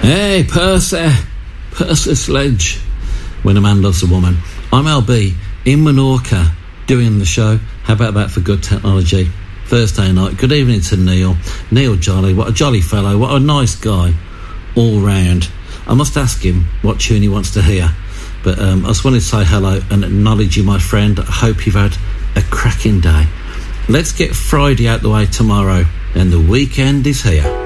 Hey, Percy Sledge. When a man loves a woman. I'm LB in Menorca doing the show. How about that for good technology? Thursday night. Good evening to Neil. Neil Jolly, what a jolly fellow. What a nice guy all round. I must ask him what tune he wants to hear. But I just wanted to say hello and acknowledge you, my friend. I hope you've had a cracking day. Let's get Friday out the way tomorrow, and the weekend is here.